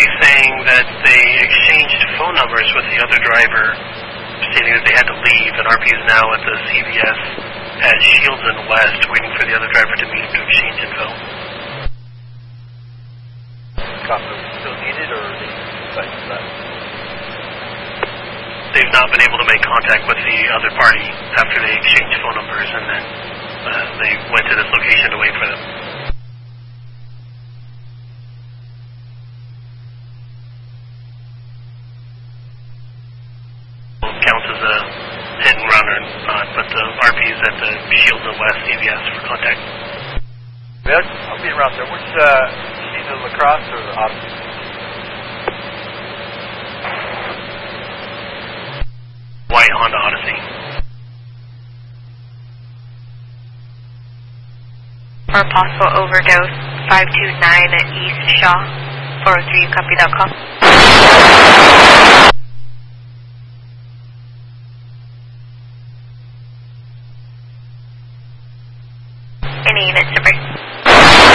RP saying that they exchanged phone numbers with the other driver, stating that they had to leave, and RP is now at the CVS at Shields and West, waiting for the other driver to meet him to exchange info. Copy. Still needed, or are they decided that? They've not been able to make contact with the other party after they exchanged phone numbers, and then they went to this location to wait for them. Counts as a hit and run or not, but the RP is at the Shields and West CVS for contact. Yeah, I'll be around there. Which, see the Lacrosse or the Odyssey? White Honda Odyssey. For possible overdose, 529 at East Shaw, 403, copy that call. Any units to break?